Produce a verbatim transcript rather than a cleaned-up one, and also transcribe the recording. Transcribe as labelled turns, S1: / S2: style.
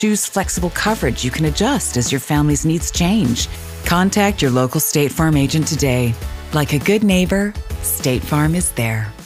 S1: Choose flexible coverage you can adjust as your family's needs change. Contact your local State Farm agent today. Like a good neighbor, State Farm is there.